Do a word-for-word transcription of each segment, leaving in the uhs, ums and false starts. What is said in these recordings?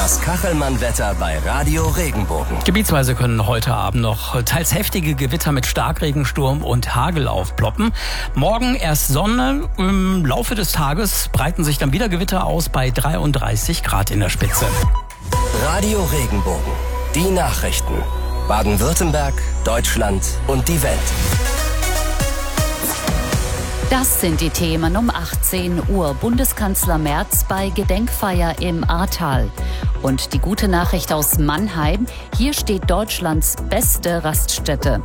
Das Kachelmann-Wetter bei Radio Regenbogen. Gebietsweise können heute Abend noch teils heftige Gewitter mit Starkregen, Sturm und Hagel aufploppen. Morgen erst Sonne. Im Laufe des Tages breiten sich dann wieder Gewitter aus bei dreiunddreißig Grad in der Spitze. Radio Regenbogen. Die Nachrichten. Baden-Württemberg, Deutschland und die Welt. Das sind die Themen um achtzehn Uhr. Bundeskanzler Merz bei Gedenkfeier im Ahrtal. Und die gute Nachricht aus Mannheim: Hier steht Deutschlands beste Raststätte.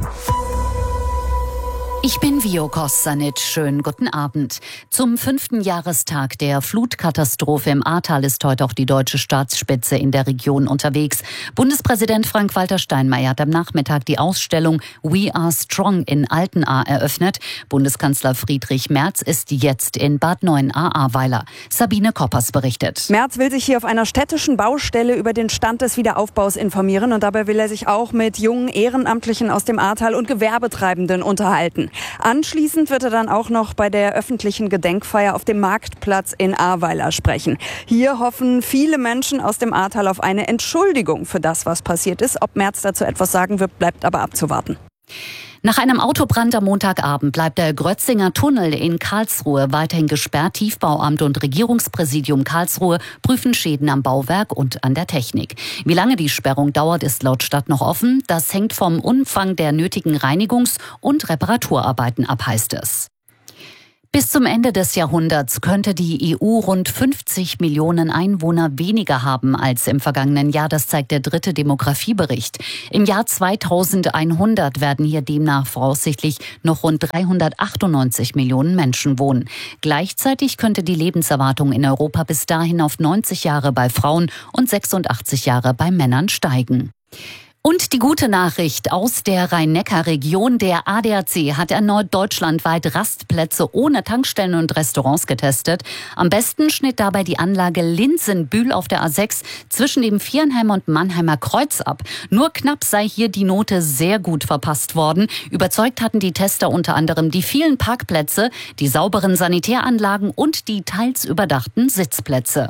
Ich bin Vio Kostanic. Schönen guten Abend. Zum fünften Jahrestag der Flutkatastrophe im Ahrtal ist heute auch die deutsche Staatsspitze in der Region unterwegs. Bundespräsident Frank-Walter Steinmeier hat am Nachmittag die Ausstellung We Are Strong in Altenahr eröffnet. Bundeskanzler Friedrich Merz ist jetzt in Bad Neuenahr-Ahrweiler. Sabine Koppers berichtet. Merz will sich hier auf einer städtischen Baustelle über den Stand des Wiederaufbaus informieren. Und dabei will er sich auch mit jungen Ehrenamtlichen aus dem Ahrtal und Gewerbetreibenden unterhalten. Anschließend wird er dann auch noch bei der öffentlichen Gedenkfeier auf dem Marktplatz in Ahrweiler sprechen. Hier hoffen viele Menschen aus dem Ahrtal auf eine Entschuldigung für das, was passiert ist. Ob Merz dazu etwas sagen wird, bleibt aber abzuwarten. Nach einem Autobrand am Montagabend bleibt der Grötzinger Tunnel in Karlsruhe weiterhin gesperrt. Tiefbauamt und Regierungspräsidium Karlsruhe prüfen Schäden am Bauwerk und an der Technik. Wie lange die Sperrung dauert, ist laut Stadt noch offen. Das hängt vom Umfang der nötigen Reinigungs- und Reparaturarbeiten ab, heißt es. Bis zum Ende des Jahrhunderts könnte die E U rund fünfzig Millionen Einwohner weniger haben als im vergangenen Jahr. Das zeigt der dritte Demografiebericht. Im Jahr zweitausendeinhundert werden hier demnach voraussichtlich noch rund dreihundertachtundneunzig Millionen Menschen wohnen. Gleichzeitig könnte die Lebenserwartung in Europa bis dahin auf neunzig Jahre bei Frauen und sechsundachtzig Jahre bei Männern steigen. Und die gute Nachricht aus der Rhein-Neckar-Region: Der A D A C hat erneut deutschlandweit Rastplätze ohne Tankstellen und Restaurants getestet. Am besten schnitt dabei die Anlage Linsenbühl auf der A sechs zwischen dem Viernheimer und Mannheimer Kreuz ab. Nur knapp sei hier die Note sehr gut verpasst worden. Überzeugt hatten die Tester unter anderem die vielen Parkplätze, die sauberen Sanitäranlagen und die teils überdachten Sitzplätze.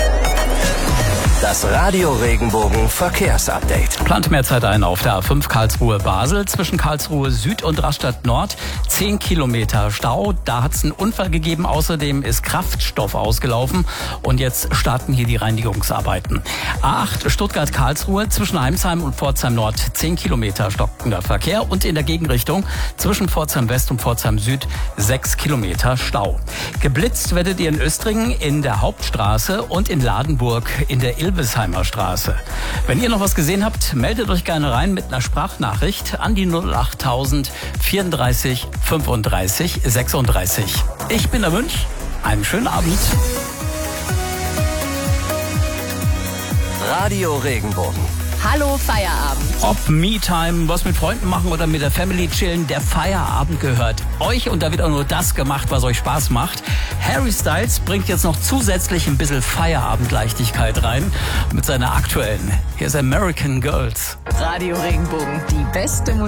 Das Radio Regenbogen Verkehrsupdate. Plant mehr Zeit ein auf der A fünf Karlsruhe-Basel zwischen Karlsruhe Süd und Rastatt Nord. Zehn Kilometer Stau. Da hat es einen Unfall gegeben. Außerdem ist Kraftstoff ausgelaufen. Und jetzt starten hier die Reinigungsarbeiten. A acht Stuttgart-Karlsruhe zwischen Heimsheim und Pforzheim Nord. Zehn Kilometer stockender Verkehr. Und in der Gegenrichtung zwischen Pforzheim West und Pforzheim Süd sechs Kilometer Stau. Geblitzt werdet ihr in Östringen in der Hauptstraße und in Ladenburg in der Ilvesheimer Straße. Wenn ihr noch was gesehen habt, meldet euch gerne rein mit einer Sprachnachricht an die null achttausend vierunddreißig fünfunddreißig sechsunddreißig. Ich bin der Wünsch. Einen schönen Abend. Radio Regenbogen. Hallo Feierabend. Ob Me-Time, was mit Freunden machen oder mit der Family chillen, der Feierabend gehört euch und da wird auch nur das gemacht, was euch Spaß macht. Harry Styles bringt jetzt noch zusätzlich ein bisschen Feierabendleichtigkeit rein mit seiner aktuellen. Hier ist American Girls. Radio Regenbogen, die beste Musik.